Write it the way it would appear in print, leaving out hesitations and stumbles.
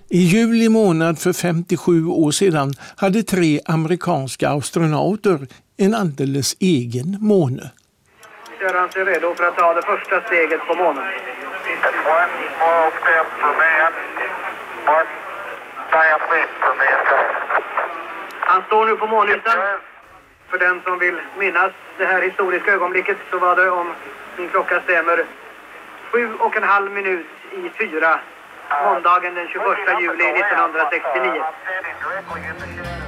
I juli månad för 57 år sedan hade 3 amerikanska astronauter en alldeles egen måne. Gör han sig redo för att ta det första steget på månen. Han står nu på månytan. För den som vill minnas det här historiska ögonblicket så var det, om min klocka stämmer, 7,5 minut i 4, måndagen den 21 juli 1969.